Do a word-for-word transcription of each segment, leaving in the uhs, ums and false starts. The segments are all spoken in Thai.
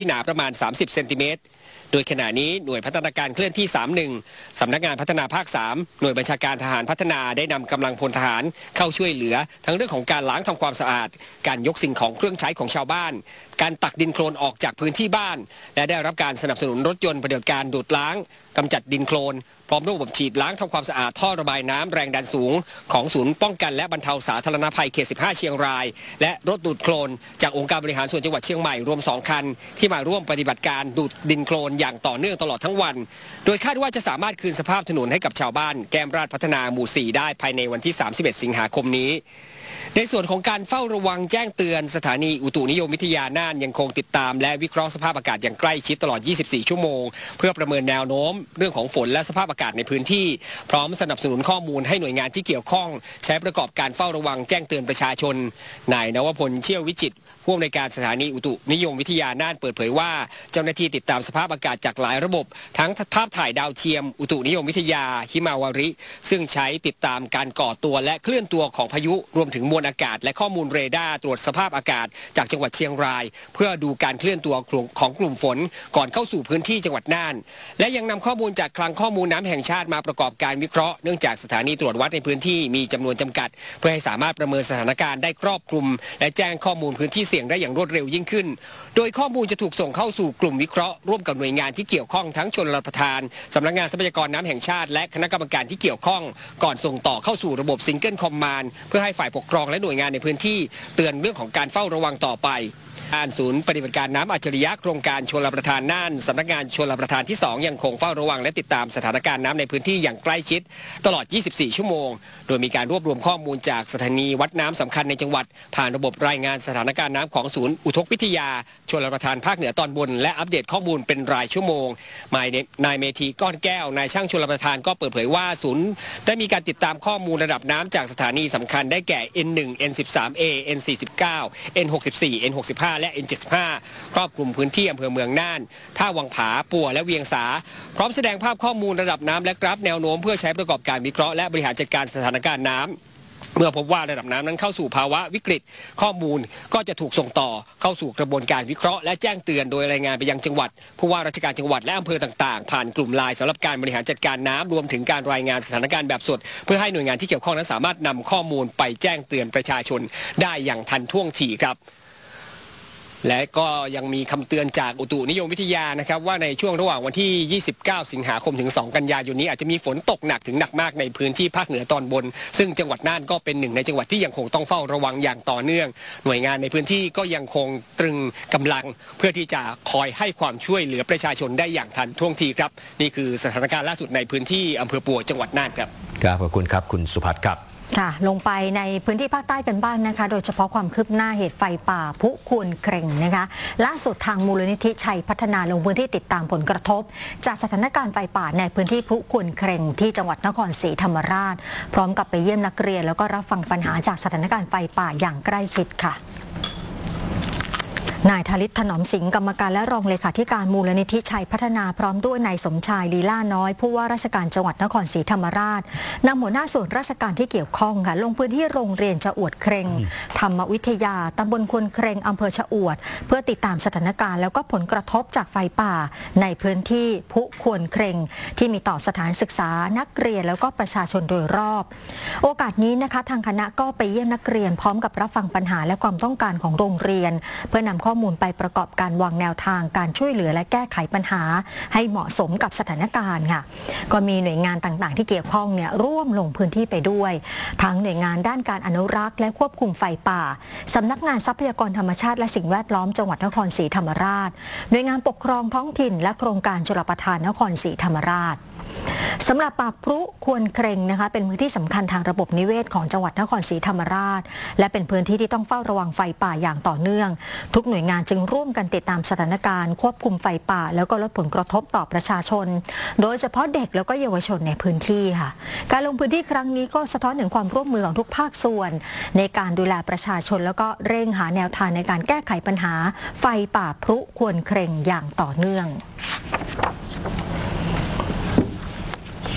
ที่หนาประมาณสามสิบเซนติเมตรโดยขณะนี้หน่วยพัฒนาการเคลื่อนที่สามสิบเอ็ดสำนักงานพัฒนาภาคสามหน่วยบัญชาการทหารพัฒนาได้นำกำลังพลทหารเข้าช่วยเหลือทั้งเรื่องของการล้างทำความสะอาดการยกสิ่งของเครื่องใช้ของชาวบ้านการตักดินโคลนออกจากพื้นที่บ้านและได้รับการสนับสนุนรถยนต์ปฏิบัติการดูดล้างกำจัดดินโคลนพร้อมระบบฉีดล้างทำความสะอาดท่อระบายน้ำแรงดันสูงของศูนย์ป้องกันและบรรเทาสาธารณภัยเขตสิบห้าเชียงรายและรถดูดโคลนจากองค์การบริหารส่วนจังหวัดเชียงใหม่รวมสองคันที่มาร่วมปฏิบัติการดูดดินโคลนอย่างต่อเนื่องตลอดทั้งวันโดยคาดว่าจะสามารถคืนสภาพถนนให้กับชาวบ้านแก้มราชพัฒนาหมู่สี่ได้ภายในวันที่สามสิบเอ็ดสิงหาคมนี้ในส่วนของการเฝ้าระวังแจ้งเตือนสถานีอุตุนิยมวิทยาน่านยังคงติดตามและวิเคราะห์สภาพอากาศอย่างใกล้ชิดตลอดยี่สิบสี่ชั่วโมงเพื่อประเมินแนวโน้มเรื่องของฝนและสภาพอากาศในพื้นที่พร้อมสนับสนุนข้อมูลให้หน่วยงานที่เกี่ยวข้องใช้ประกอบการเฝ้าระวังแจ้งเตือนประชาชนนายนวพลเชี่ยววิจิตรผู้อำนวยการสถานีอุตุนิยมวิทยาน่านเปิดเผยว่าเจ้าหน้าที่ติดตามสภาพอากาศจากหลายระบบทั้งภาพถ่ายดาวเทียมอุตุนิยมวิทยาหิมาวาริซึ่งใช้ติดตามการก่อตัวและเคลื่อนตัวของพายุรวมถึงมวลอากาศและข้อมูลเรดาร์ตรวจสภาพอากาศจากจังหวัดเชียงรายเพื่อดูการเคลื่อนตัวของกลุ่มฝนก่อนเข้าสู่พื้นที่จังหวัดน่านและยังนำข้อมูลจากคลังข้อมูลน้ำแห่งชาติมาประกอบการวิเคราะห์เนื่องจากสถานีตรวจวัดในพื้นที่มีจำนวนจำกัดเพื่อให้สามารถประเมินสถานการณ์ได้ครอบคลุมและแจ้งข้อมูลพื้นที่เสี่ยงได้อย่างรวดเร็วยิ่งขึ้นโดยข้อมูลจะถูกส่งเข้าสู่กลุ่มวิเคราะห์ร่วมกับหน่วยงานที่เกี่ยวข้องทั้งชลประทานสำนักงานทรัพยากรน้ำแห่งชาติและคณะกรรมการที่เกี่ยวข้องก่อนส่งต่อเข้าสู่ระบบซิงเกิลคอมมานด์เพื่อให้ฝ่ายปกครองและหน่วยงานในพื้นที่เตือนเรื่องของการเฝ้าระวังต่อไปการศูนย์ปฏิบัติการน้ำอัจฉริยะโครงการชลประทานน่านสำนักงานชลประทานที่สองยังคงเฝ้าระวังและติดตามสถานการณ์น้ำในพื้นที่อย่างใกล้ชิดตลอดยี่สิบสี่ชั่วโมงโดยมีการรวบรวมข้อมูลจากสถานีวัดน้ำสำคัญในจังหวัดผ่านระบบรายงานสถานการณ์น้ำของศูนย์อุทกวิทยาชลประทานภาคเหนือตอนบนและอัปเดตข้อมูลเป็นรายชั่วโมงนายเมธีก้อนแก้วนายช่างชลประทานก็เปิดเผยว่าศูนย์ได้มีการติดตามข้อมูลระดับน้ำจากสถานีสำคัญได้แก่ เอ็น หนึ่ง เอ็น สิบสาม เอ เอ็น สี่สิบเก้า เอ็น หกสิบสี่ เอ็น หกสิบห้า และ เอ็น เจ็ดสิบห้าครอบคลุมพื้นที่อำเภอเมืองน่านท่าวังผาปัวและเวียงสาพร้อมแสดงภาพข้อมูลระดับน้ำและกราฟแนวโน้มเพื่อใช้ประกอบการวิเคราะห์และบริหารจัดการสถานการณ์น้ำเมื่อพบว่าระดับน้ำนั้นเข้าสู่ภาวะวิกฤตข้อมูลก็จะถูกส่งต่อเข้าสู่กระบวนการวิเคราะห์และแจ้งเตือนโดยรายงานไปยังจังหวัดผู้ว่าราชการจังหวัดและอำเภอต่างๆผ่านกลุ่มไลน์สำหรับการบริหารจัดการน้ำรวมถึงการรายงานสถานการณ์แบบสดเพื่อให้หน่วยงานที่เกี่ยวข้องนั้นสามารถนำข้อมูลไปแจ้งเตือนประชาชนได้อย่างทันท่วงทีครับและก็ยังมีคำเตือนจากอุตุนิยมวิทยานะครับว่าในช่วงระหว่างวันที่ยี่สิบเก้าสิงหาคมถึงสองกันยายนนี้อาจจะมีฝนตกหนักถึงหนักมากในพื้นที่ภาคเหนือตอนบนซึ่งจังหวัดน่านก็เป็นหนึ่งในจังหวัดที่ยังคงต้องเฝ้าระวังอย่างต่อเนื่องหน่วยงานในพื้นที่ก็ยังคงตรึงกำลังเพื่อที่จะคอยให้ความช่วยเหลือประชาชนได้อย่างทันท่วงทีครับนี่คือสถานการณ์ล่าสุดในพื้นที่อำเภอปัวจังหวัดน่านครับครับขอบคุณครับคุณสุภัทรครับค่ะลงไปในพื้นที่ภาคใต้กันบ้างนะคะโดยเฉพาะความคืบหน้าเหตุไฟป่าพุควนเคร่งนะคะล่าสุดทางมูลนิธิชัยพัฒนาลงพื้นที่ติดตามผลกระทบจากสถานการณ์ไฟป่าในพื้นที่พุควนเคร่งที่จังหวัดนครศรีธรรมราชพร้อมกับไปเยี่ยมนักเรียนแล้วก็รับฟังปัญหาจากสถานการณ์ไฟป่าอย่างใกล้ชิดค่ะนายธลิตถนอมสิงห์กรรมการและรองเลขาธิการมูลนิธิชัยพัฒนาพร้อมด้วยนายสมชายลีลาน้อยผู้ว่าราชการจังหวัดนครศรีธรรมราชนำหัวหน้าส่วนราชการที่เกี่ยวข้องค่ะลงพื้นที่โรงเรียนชะอวดเคร่งธรรมวิทยาตำบลควนเคร่งอำเภอชะอวดเพื่อติดตามสถานการณ์แล้วก็ผลกระทบจากไฟป่าในพื้นที่พุควนเคร่งที่มีต่อสถานศึกษานักเรียนแล้วก็ประชาชนโดยรอบโอกาสนี้นะคะทางคณะก็ไปเยี่ยมนักเรียนพร้อมกับรับฟังปัญหาและความต้องการของโรงเรียนเพื่อนำข้อมูลไปประกอบการวางแนวทางการช่วยเหลือและแก้ไขปัญหาให้เหมาะสมกับสถานการณ์ค่ะก็มีหน่วยงานต่างๆที่เกี่ยวข้องเนี่ยร่วมลงพื้นที่ไปด้วยทั้งหน่วยงานด้านการอนุรักษ์และควบคุมไฟป่าสำนักงานทรัพยากรธรรมชาติและสิ่งแวดล้อมจังหวัดนครศรีธรรมราชหน่วยงานปกครองท้องถิ่นและโครงการชลประทานนครศรีธรรมราชสำหรับป่าพรุควรเคร่งนะคะเป็นพื้นที่สำคัญทางระบบนิเวศของจังหวัดนครศรีธรรมราชและเป็นพื้นที่ที่ต้องเฝ้าระวังไฟป่าอย่างต่อเนื่องทุกหน่วยงานจึงร่วมกันติดตามสถานการณ์ควบคุมไฟป่าแล้วก็ลดผลกระทบต่อประชาชนโดยเฉพาะเด็กแล้วก็เยาวชนในพื้นที่ค่ะการลงพื้นที่ครั้งนี้ก็สะท้อนถึงความร่วมมือของทุกภาคส่วนในการดูแลประชาชนแล้วก็เร่งหาแนวทางในการแก้ไขปัญหาไฟป่าพรุควรเคร่งอย่างต่อเนื่อง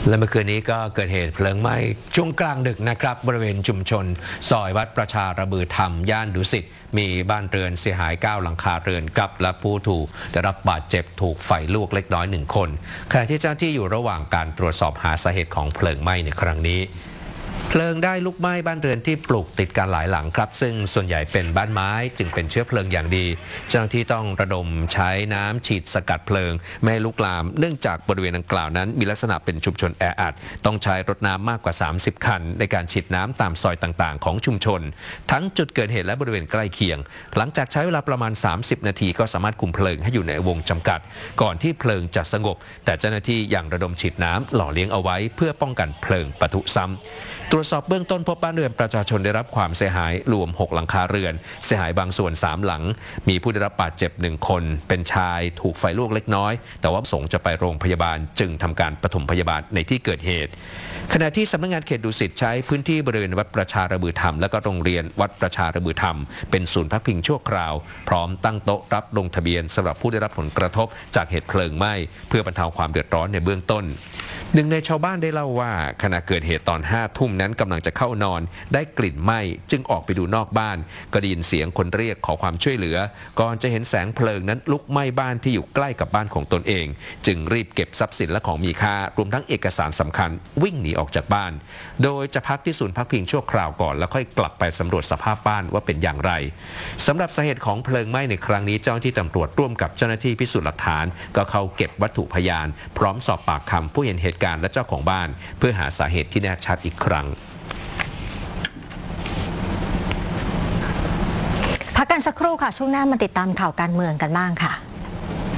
และเมื่อคืนนี้ก็เกิดเหตุเพลิงไหม้ช่วงกลางดึกนะครับบริเวณชุมชนซอยวัดประชาระบือธรรมย่านดุสิตมีบ้านเรือนเสียหายเก้าหลังคาเรือนครับและผู้ถูกได้รับบาดเจ็บถูกไฟลวกเล็กน้อยหนึ่งคนขณะที่เจ้าหน้าที่อยู่ระหว่างการตรวจสอบหาสาเหตุของเพลิงไหม้ในครั้งนี้เพลิงได้ลุกไหม้บ้านเรือนที่ปลูกติดกันหลายหลังครับซึ่งส่วนใหญ่เป็นบ้านไม้จึงเป็นเชื้อเพลิงอย่างดีเจ้าหน้าที่ต้องระดมใช้น้ำฉีดสกัดเพลิงไม่ให้ลุกลามเนื่องจากบริเวณดังกล่าวนั้นมีลักษณะเป็นชุมชนแออัดต้องใช้รถน้ำมากกว่าสามสิบคันในการฉีดน้ำตามซอยต่างๆของชุมชนทั้งจุดเกิดเหตุและบริเวณใกล้เคียงหลังจากใช้เวลาประมาณสามสิบนาทีก็สามารถคุมเพลิงให้อยู่ในวงจำกัดก่อนที่เพลิงจะสงบแต่เจ้าหน้าที่ยังระดมฉีดน้ำหล่อเลี้ยงเอาไว้เพื่อป้องกันเพลิงปะทุซ้ำตรวจสอบเบื้องต้นพบบ้านเรือนประชาชนได้รับความเสียหายรวมหกหลังคาเรือนเสียหายบางส่วนสามหลังมีผู้ได้รับบาดเจ็บหนึ่งคนเป็นชายถูกไฟลวกเล็กน้อยแต่ว่าประสงค์จะไปโรงพยาบาลจึงทำการปฐมพยาบาลในที่เกิดเหตุขณะที่สำนักงานเขตดุสิตใช้พื้นที่บริเวณวัดประชาระบือธรรมและก็โรงเรียนวัดประชาระบือธรรมเป็นศูนย์พักพิงชั่วคราวพร้อมตั้งโต๊ะรับลงทะเบียนสำหรับผู้ได้รับผลกระทบจากเหตุเพลิงไหม้เพื่อบรรเทาความเดือดร้อนในเบื้องต้นหนึ่งในชาวบ้านได้เล่าว่าขณะเกิดเหตุตอนห้าทุ่มนั้นกำลังจะเข้านอนได้กลิ่นไหม้จึงออกไปดูนอกบ้านก็ได้ยินเสียงคนเรียกขอความช่วยเหลือก่อนจะเห็นแสงเพลิงนั้นลุกไหม้บ้านที่อยู่ใกล้กับบ้านของตนเองจึงรีบเก็บทรัพย์สินและของมีค่ารวมทั้งเอกสารสำคัญวิ่งหนีออกจากบ้านโดยจะพักที่ศูนย์พักพิงชั่วคราวก่อนแล้วค่อยกลับไปสำรวจสภาพบ้านว่าเป็นอย่างไรสำหรับสาเหตุของเพลิงไหม้ในครั้งนี้เจ้าหน้าที่ตำรวจร่วมกับเจ้าหน้าที่พิสูจน์หลักฐานก็เข้าเก็บวัตถุพยานพร้อมสอบปากคำผู้เห็นเหตุการณ์และเจ้าของบ้านเพื่อหาสาเหตุที่แน่ชัดอีกครั้งพักกันสักครู่ค่ะช่วงหน้ามาติดตามข่าวการเมืองกันบ้างค่ะ